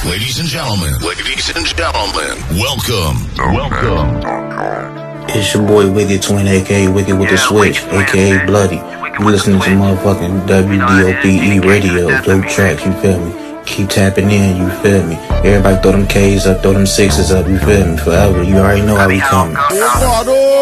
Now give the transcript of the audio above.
Ladies and gentlemen, welcome. It's your boy Wicked Twin, aka Wicked with the Switch, aka Bloody. You listening to motherfucking WDOPE radio, dope tracks, you feel me? Keep tapping in, you feel me? Everybody throw them K's up, throw them sixes up, you feel me? Forever, you already know how we coming.